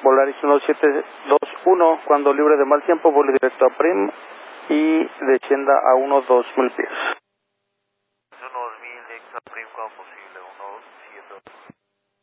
Volaris 1721, cuando libre de mal tiempo, vuele directo a Prim y descienda a 1-2000 pies. 1-2000 directo a Prim, cuando posible, 1-7.